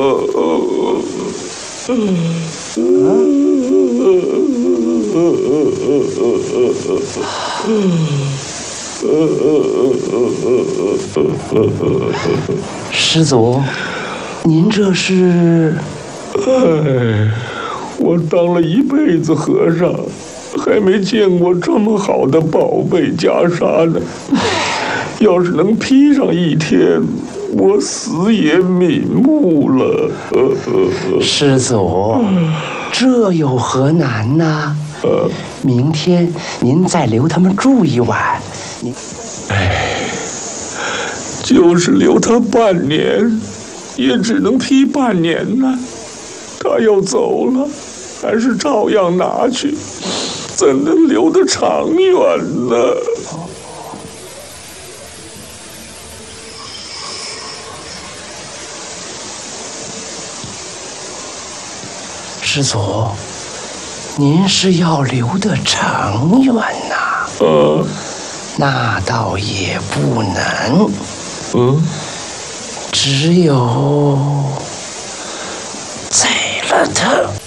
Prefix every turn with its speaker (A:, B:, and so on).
A: 施主，您这是？
B: 哎，我当了一辈子和尚，还没见过这么好的宝贝袈裟呢。要是能披上一天，我死也瞑目了。
A: 施主，这有何难呢？明天您再留他们住一晚。
B: 就是留他半年，也只能披半年呢。他要走了，还是照样拿去，怎能留得长远呢？
A: 施主，您是要留得长远呐？那倒也不能。只有宰了他。